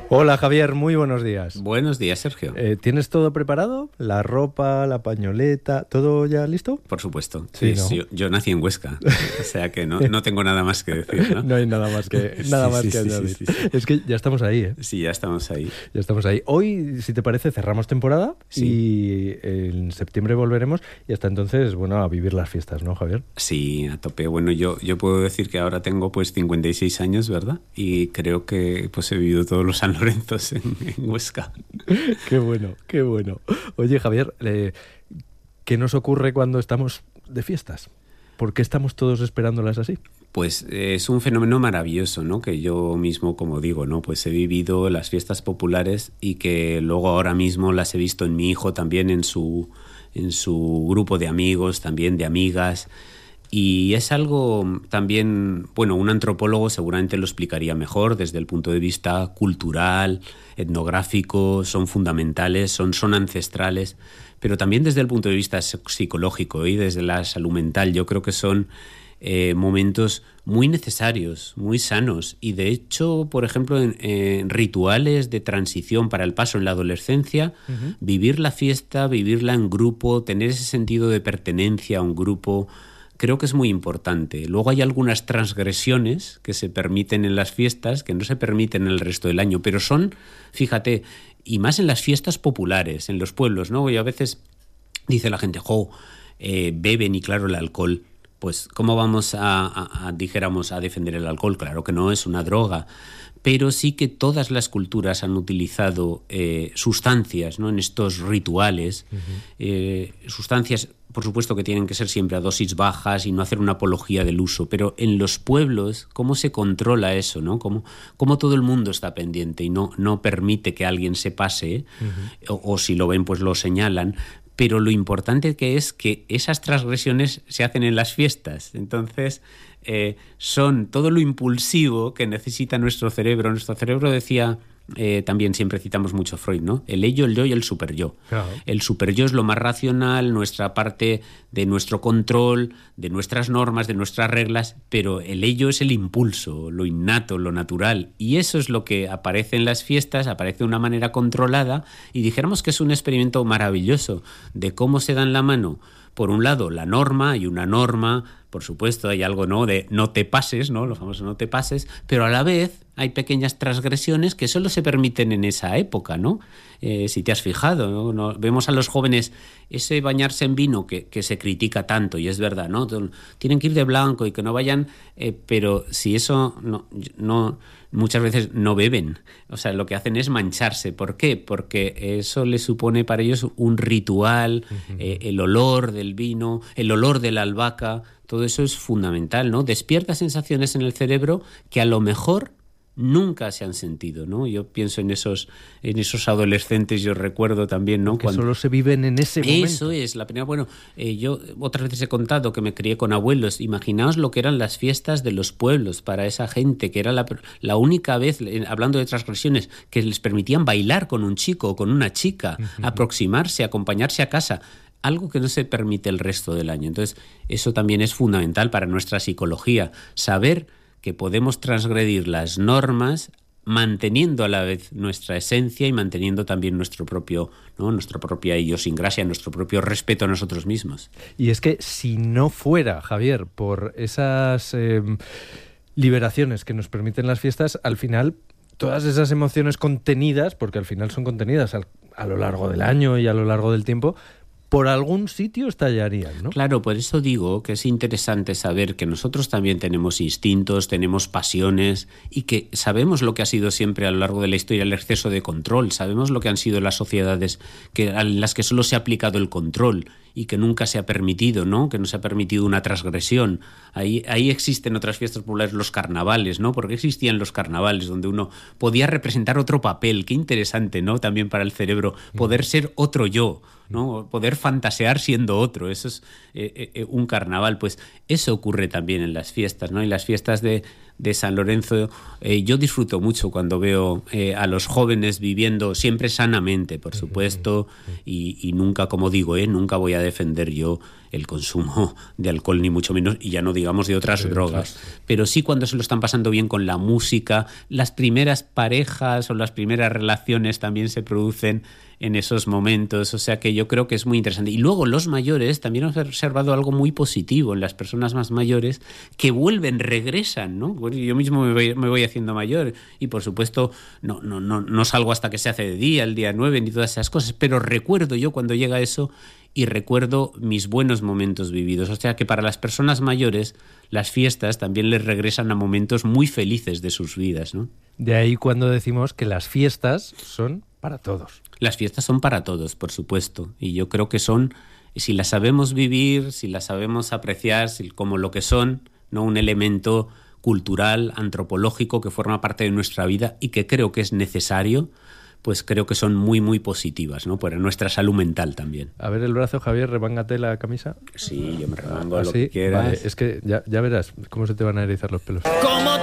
Hola Javier, muy buenos días. Buenos días, Sergio. ¿Tienes todo preparado? ¿La ropa, la pañoleta, todo ya listo? Por supuesto. Sí, ¿no? Sí, yo nací en Huesca, o sea que no tengo nada más que decir, ¿no? No hay nada más que añadir. Sí. Es que ya estamos ahí, ¿eh? Sí, ya estamos ahí. Ya estamos ahí. Hoy, si te parece, cerramos temporada y en septiembre volveremos y hasta entonces, bueno, a vivir las fiestas, ¿no, Javier? Sí, a tope. Bueno, yo puedo decir que ahora tengo pues 56 años, ¿verdad? Y creo que pues he vivido todos los San Lorenzos en Huesca. Qué bueno, qué bueno. Oye, Javier, ¿qué nos ocurre cuando estamos de fiestas? ¿Por qué estamos todos esperándolas así? Pues es un fenómeno maravilloso, ¿no? Que yo mismo, como digo, ¿no? Pues he vivido las fiestas populares y que luego ahora mismo las he visto en mi hijo también, en su grupo de amigos, también de amigas. Y es algo también, bueno, un antropólogo seguramente lo explicaría mejor desde el punto de vista cultural, etnográfico, son fundamentales, son ancestrales, pero también desde el punto de vista psicológico y desde la salud mental. Yo creo que son momentos muy necesarios, muy sanos y de hecho, por ejemplo, en rituales de transición para el paso en la adolescencia, vivir la fiesta, vivirla en grupo, tener ese sentido de pertenencia a un grupo, creo que es muy importante. Luego hay algunas transgresiones que se permiten en las fiestas que no se permiten en el resto del año, pero son, fíjate, y más en las fiestas populares, en los pueblos, ¿no? Y a veces dice la gente, beben y claro, el alcohol. Pues, ¿cómo vamos dijéramos, a defender el alcohol? Claro que no, es una droga. Pero sí que todas las culturas han utilizado sustancias, ¿no? En estos rituales, sustancias, por supuesto, que tienen que ser siempre a dosis bajas y no hacer una apología del uso, pero en los pueblos, ¿cómo se controla eso, ¿no? ¿Cómo todo el mundo está pendiente y no permite que alguien se pase, o si lo ven, pues lo señalan? Pero lo importante que es que esas transgresiones se hacen en las fiestas. Entonces, son todo lo impulsivo que necesita nuestro cerebro. Nuestro cerebro decía, también siempre citamos mucho Freud, ¿no? El ello, el yo y el superyo. Claro. El superyo es lo más racional, nuestra parte de nuestro control, de nuestras normas, de nuestras reglas, pero el ello es el impulso, lo innato, lo natural. Y eso es lo que aparece en las fiestas, aparece de una manera controlada y dijéramos que es un experimento maravilloso de cómo se dan la mano. Por un lado, la norma, y una norma, por supuesto, hay algo, ¿no?, de no te pases, ¿no?, lo famoso no te pases, pero a la vez hay pequeñas transgresiones que solo se permiten en esa época, ¿no? Si te has fijado, ¿no? Vemos a los jóvenes ese bañarse en vino que se critica tanto, y es verdad, ¿no? Tienen que ir de blanco y que no vayan, pero si eso no muchas veces no beben, o sea, lo que hacen es mancharse. ¿Por qué? Porque eso les supone para ellos un ritual, el olor del vino, el olor de la albahaca, todo eso es fundamental, ¿no? Despierta sensaciones en el cerebro que a lo mejor nunca se han sentido, ¿no? Yo pienso en esos adolescentes, yo recuerdo también, ¿no? Que solo se viven en ese momento. Eso es, la primera, bueno, yo otras veces he contado que me crié con abuelos. Imaginaos lo que eran las fiestas de los pueblos para esa gente, que era la única vez, hablando de transgresiones, que les permitían bailar con un chico o con una chica, aproximarse, acompañarse a casa. Algo que no se permite el resto del año. Entonces, eso también es fundamental para nuestra psicología, saber que podemos transgredir las normas manteniendo a la vez nuestra esencia y manteniendo también nuestra propia idiosincrasia, nuestro propio respeto a nosotros mismos. Y es que si no fuera, Javier, por esas liberaciones que nos permiten las fiestas, al final todas esas emociones contenidas, porque al final son contenidas a lo largo del año y a lo largo del tiempo, por algún sitio estallarían, ¿no? Claro, por eso digo que es interesante saber que nosotros también tenemos instintos, tenemos pasiones y que sabemos lo que ha sido siempre a lo largo de la historia el exceso de control, sabemos lo que han sido las sociedades en las que solo se ha aplicado el control y que nunca se ha permitido, ¿no? Que no se ha permitido una transgresión. Ahí existen otras fiestas populares, los carnavales, ¿no? Porque existían los carnavales donde uno podía representar otro papel. Qué interesante, ¿no? También para el cerebro poder ser otro yo, ¿no? Poder fantasear siendo otro. Eso es un carnaval. Pues eso ocurre también en las fiestas, ¿no? Y las fiestas de San Lorenzo, yo disfruto mucho cuando veo a los jóvenes viviendo siempre sanamente, por supuesto, y nunca, como digo, nunca voy a defender yo el consumo de alcohol ni mucho menos, y ya no digamos de otras drogas. Pero sí cuando se lo están pasando bien con la música, las primeras parejas o las primeras relaciones también se producen en esos momentos, o sea que yo creo que es muy interesante. Y luego los mayores, también hemos observado algo muy positivo en las personas más mayores, que vuelven, regresan, ¿no? Bueno, yo mismo me voy haciendo mayor y por supuesto no salgo hasta que se hace de día, el día 9 ni todas esas cosas, pero recuerdo yo cuando llega eso y recuerdo mis buenos momentos vividos. O sea que para las personas mayores las fiestas también les regresan a momentos muy felices de sus vidas, ¿no? De ahí cuando decimos que las fiestas son para todos. Las fiestas son para todos, por supuesto, y yo creo que son, si las sabemos vivir, si las sabemos apreciar como lo que son, ¿no? Un elemento cultural, antropológico que forma parte de nuestra vida y que creo que es necesario, pues creo que son muy, muy positivas, ¿no? Para nuestra salud mental también. A ver el brazo, Javier, remángate la camisa. Sí, yo me remango lo que quieras. Vale, es que ya verás cómo se te van a erizar los pelos. ¿Cómo